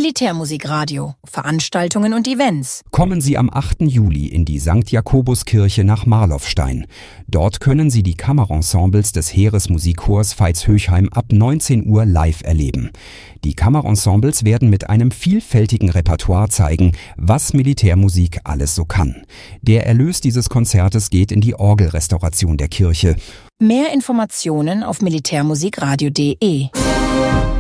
Militärmusikradio, Veranstaltungen und Events. Kommen Sie am 8. Juli in die St. Jakobuskirche nach Marloffstein. Dort können Sie die Kammerensembles des Heeresmusikchors Veitshöchheim ab 19 Uhr live erleben. Die Kammerensembles werden mit einem vielfältigen Repertoire zeigen, was Militärmusik alles so kann. Der Erlös dieses Konzertes geht in die Orgelrestauration der Kirche. Mehr Informationen auf militärmusikradio.de.